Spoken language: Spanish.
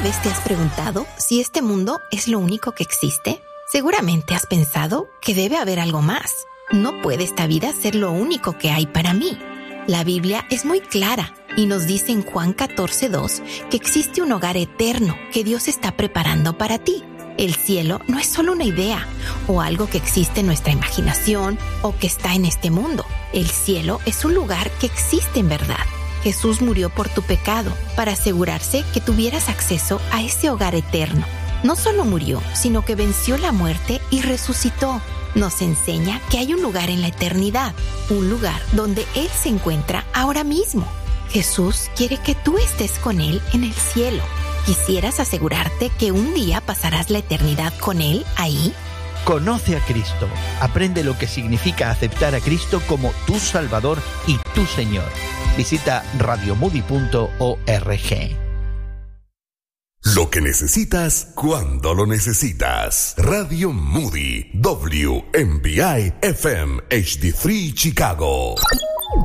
vez te has preguntado si este mundo es lo único que existe? Seguramente has pensado que debe haber algo más. No puede esta vida ser lo único que hay para mí. La Biblia es muy clara y nos dice en Juan 14:2 que existe un hogar eterno que Dios está preparando para ti. El cielo no es solo una idea o algo que existe en nuestra imaginación o que está en este mundo. El cielo es un lugar que existe en verdad. Jesús murió por tu pecado para asegurarse que tuvieras acceso a ese hogar eterno. No solo murió, sino que venció la muerte y resucitó. Nos enseña que hay un lugar en la eternidad, un lugar donde Él se encuentra ahora mismo. Jesús quiere que tú estés con Él en el cielo. ¿Quisieras asegurarte que un día pasarás la eternidad con Él ahí? Conoce a Cristo. Aprende lo que significa aceptar a Cristo como tu Salvador y tu Señor. Visita radiomoody.org. Lo que necesitas cuando lo necesitas. Radio Moody, WMBI FM HD3 Chicago.